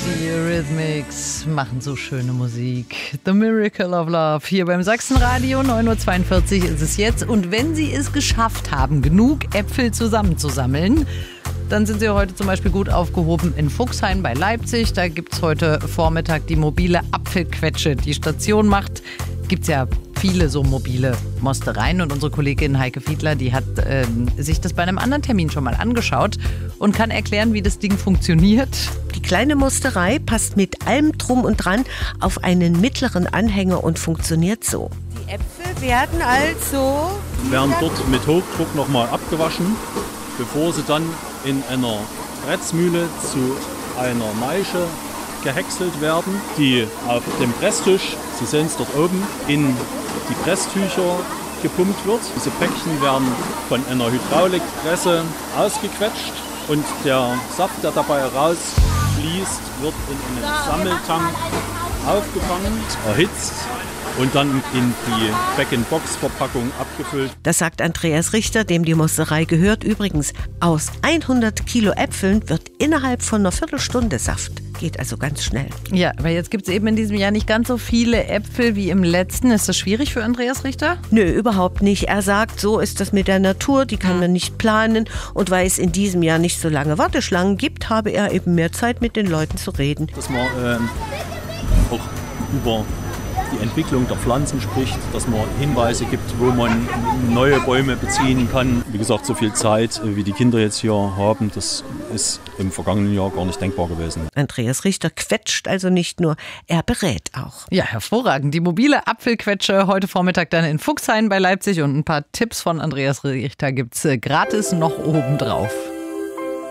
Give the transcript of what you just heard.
Die Eurythmics machen so schöne Musik. The Miracle of Love hier beim Sachsenradio. 9:42 Uhr ist es jetzt. Und wenn Sie es geschafft haben, genug Äpfel zusammenzusammeln, dann sind Sie heute zum Beispiel gut aufgehoben in Fuchshain bei Leipzig. Da gibt es heute Vormittag die mobile Apfelquetsche. Die Station gibt es ja viele so mobile Mostereien. Und unsere Kollegin Heike Fiedler, die hat sich das bei einem anderen Termin schon mal angeschaut und kann erklären, wie das Ding funktioniert. Die kleine Mosterei passt mit allem Drum und Dran auf einen mittleren Anhänger und funktioniert so. Die Äpfel werden dort mit Hochdruck nochmal abgewaschen, bevor sie dann in einer Pretzmühle zu einer Maische gehäckselt werden, die auf dem Presstisch, Sie sehen es dort oben, in die Presstücher gepumpt wird. Diese Päckchen werden von einer Hydraulikpresse ausgequetscht und der Saft, der dabei rausfließt, wird in einen Sammeltank aufgefangen, erhitzt und dann in die Bag-in-Box-Verpackung abgefüllt. Das sagt Andreas Richter, dem die Mosterei gehört. Übrigens, aus 100 Kilo Äpfeln wird innerhalb von einer Viertelstunde Saft. Geht also ganz schnell. Ja, aber jetzt gibt es eben in diesem Jahr nicht ganz so viele Äpfel wie im letzten. Ist das schwierig für Andreas Richter? Nö, überhaupt nicht. Er sagt, so ist das mit der Natur, die kann man nicht planen. Und weil es in diesem Jahr nicht so lange Warteschlangen gibt, habe er eben mehr Zeit, mit den Leuten zu reden. Dass man auch über die Entwicklung der Pflanzen spricht, dass man Hinweise gibt, wo man neue Bäume beziehen kann. Wie gesagt, so viel Zeit, wie die Kinder jetzt hier haben, das ist im vergangenen Jahr gar nicht denkbar gewesen. Andreas Richter quetscht also nicht nur, er berät auch. Ja, hervorragend. Die mobile Apfelquetsche heute Vormittag dann in Fuchshain bei Leipzig und ein paar Tipps von Andreas Richter gibt's gratis noch obendrauf.